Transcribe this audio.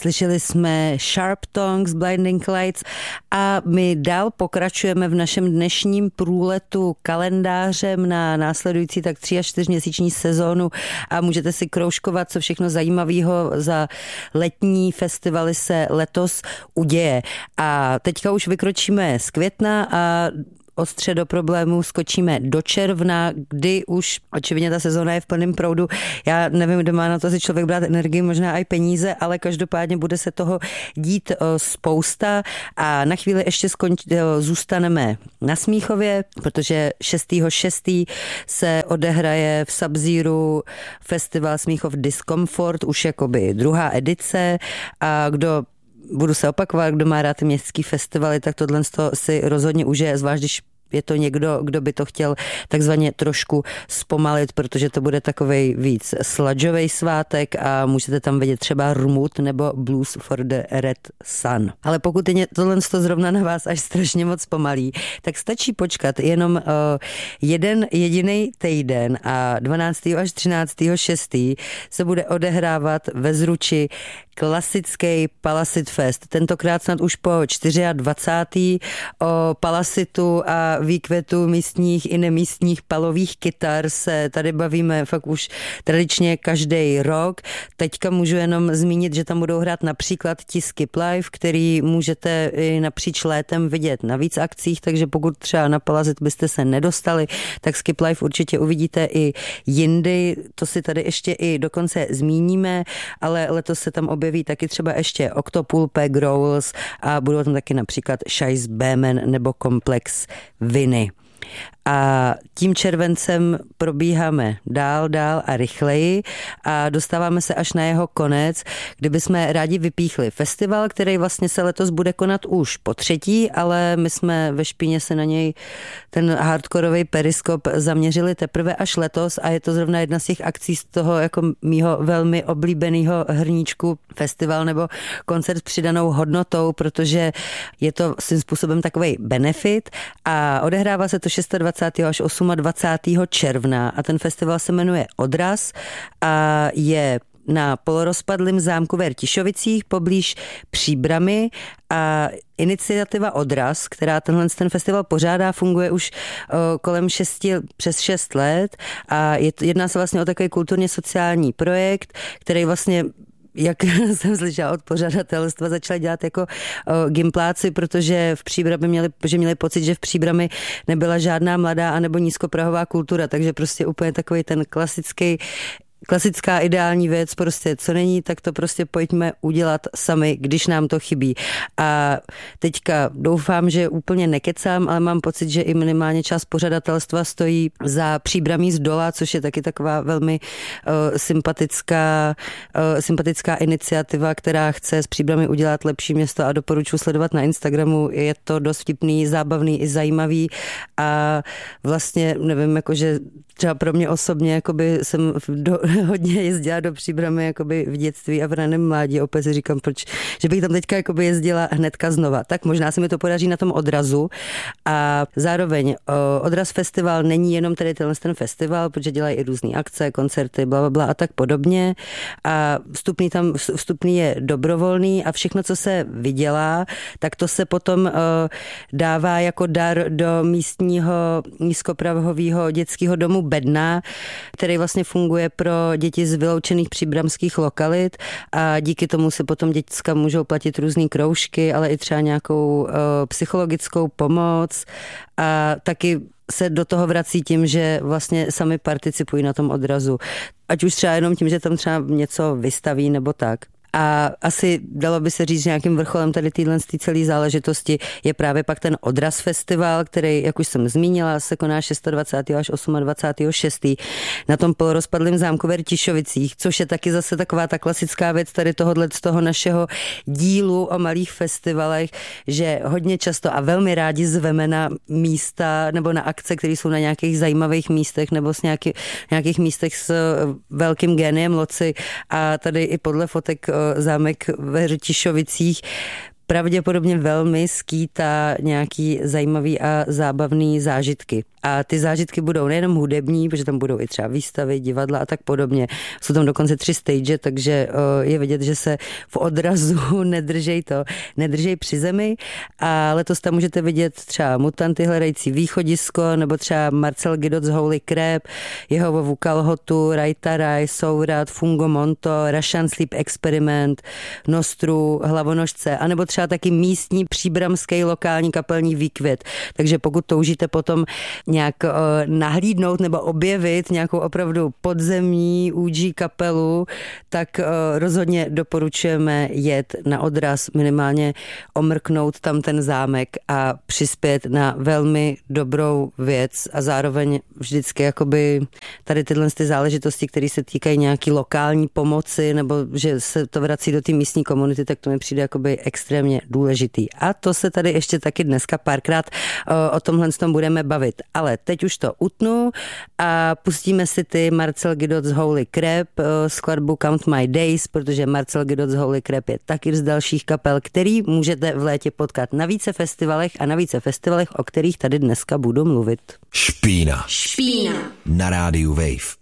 Slyšeli jsme Sharp Tongues, Blinding Lights a my dál pokračujeme v našem dnešním průletu kalendářem na následující tak 3 až 4 měsíční sezónu a můžete si kroužkovat, co všechno zajímavého za letní festivaly se letos uděje. A teďka už vykročíme z května a ostře do problémů skočíme do června, kdy už očividně ta sezóna je v plném proudu. Já nevím, kdo má na to si člověk brát energii, možná i peníze, ale každopádně bude se toho dít spousta a na chvíli ještě zůstaneme na Smíchově, protože 6.6. se odehraje v Sub-Zero festival Smíchov Discomfort, už jakoby druhá edice a budu se opakovat, kdo má rád ty městský festivaly, tak tohle si rozhodně užije, zvlášť když je to někdo, kdo by to chtěl takzvaně trošku zpomalit, protože to bude takovej víc sludgeovej svátek a můžete tam vidět třeba Rmut nebo Blues for the Red Sun. Ale pokud je tohle zrovna na vás až strašně moc pomalý, tak stačí počkat jenom jeden jediný týden a 12. až 13. 6. se bude odehrávat ve Zruči klasický Palasit Fest. Tentokrát snad už po 24. o Palasitu a výkvětu místních i nemístních palových kytar se tady bavíme fakt už tradičně každý rok. Teďka můžu jenom zmínit, že tam budou hrát například ti Skip Live, který můžete i napříč létem vidět na víc akcích, takže pokud třeba na Palasit byste se nedostali, tak Skip Live určitě uvidíte i jindy. To si tady ještě i dokonce zmíníme, ale letos se tam objeví taky třeba ještě Octopulpe, Growls a budou tam taky například Scheiss Bemen nebo Komplex Viny. A tím červencem probíháme dál a rychleji a dostáváme se až na jeho konec, kdyby jsme rádi vypíchli festival, který vlastně se letos bude konat už po 3., ale my jsme ve Špíně se na něj ten hardkorový periskop zaměřili teprve až letos a je to zrovna jedna z těch akcí z toho jako mýho velmi oblíbeného hrníčku festival nebo koncert s přidanou hodnotou, protože je to svým způsobem takovej benefit a odehrává se to 26. až 28. června a ten festival se jmenuje Odraz a je na polorozpadlém zámku ve Rtišovicích poblíž Příbramy a iniciativa Odraz, která ten festival pořádá, funguje už kolem přes 6 let a jedná se vlastně o takový kulturně sociální projekt, který vlastně jak jsem slyšela od pořadatelstva, začali dělat jako gimpláci, protože v Příbrami měli pocit, že v Příbrami nebyla žádná mladá anebo nízkoprahová kultura, takže prostě úplně takový ten klasická ideální věc, prostě co není, tak to prostě pojďme udělat sami, když nám to chybí. A teďka doufám, že úplně nekecám, ale mám pocit, že i minimálně část pořadatelstva stojí za Příbramí z dola, což je taky taková velmi sympatická iniciativa, která chce z Příbramy udělat lepší město a doporučuji sledovat na Instagramu. Je to dost vtipný, zábavný i zajímavý a vlastně nevím, jakože třeba pro mě osobně jakoby jsem hodně jezdila do Příbramy jakoby v dětství a v raném mládí. Opět si říkám, že bych tam teďka jakoby jezdila hnedka znova. Tak možná se mi to podaří na tom Odrazu. A zároveň Odraz festival není jenom tady ten festival, protože dělají i různé akce, koncerty, blablabla a tak podobně. A vstupný je dobrovolný a všechno, co se vydělá, tak to se potom dává jako dar do místního nízkoprahového dětského domu Bedna, který vlastně funguje pro děti z vyloučených příbramských lokalit a díky tomu si potom děcka můžou platit různý kroužky, ale i třeba nějakou psychologickou pomoc a taky se do toho vrací tím, že vlastně sami participují na tom Odrazu. Ať už třeba jenom tím, že tam třeba něco vystaví nebo tak. A asi dalo by se říct, nějakým vrcholem tady téhle celé záležitosti je právě pak ten Odraz festival, který, jak už jsem zmínila, se koná 26. až 28. 6. na tom polorozpadlém zámku ve Rtišovicích, což je taky zase taková ta klasická věc tady z toho našeho dílu o malých festivalech, že hodně často a velmi rádi zveme na místa nebo na akce, které jsou na nějakých zajímavých místech nebo s nějakých místech s velkým géniem loci a tady i podle fotek zámek ve Rtišovicích pravděpodobně velmi skýtá nějaký zajímavý a zábavný zážitky. A ty zážitky budou nejenom hudební, protože tam budou i třeba výstavy, divadla a tak podobně. Jsou tam dokonce 3 stage, takže je vidět, že se v odrazu nedržej při zemi. A letos tam můžete vidět třeba Mutanty hledající východisko, nebo třeba Marcel Gidot z Holy Crab, Jehovovu kalhotu, Rajtaraj, Sourat, Fungo Monto, Russian Sleep Experiment, Nostru, Hlavonožce, anebo třeba taky místní příbramský lokální kapelní výkvět. Takže pokud toužíte potom nějak nahlídnout nebo objevit nějakou opravdu podzemní UG kapelu, tak rozhodně doporučujeme jet na odraz, minimálně omrknout tam ten zámek a přispět na velmi dobrou věc a zároveň vždycky jakoby tady tyhle ty záležitosti, které se týkají nějaký lokální pomoci nebo že se to vrací do té místní komunity, tak to mi přijde jakoby extrémně důležitý. A to se tady ještě taky dneska párkrát o tomhle tom budeme bavit. Ale teď už to utnu a pustíme si ty Marcel Gidot z Holy Crab skladbu Count My Days, protože Marcel Gidot z Holy Crab je taky z dalších kapel, který můžete v létě potkat na více festivalech a na více festivalech, o kterých tady dneska budu mluvit. Špína. Na rádiu Wave.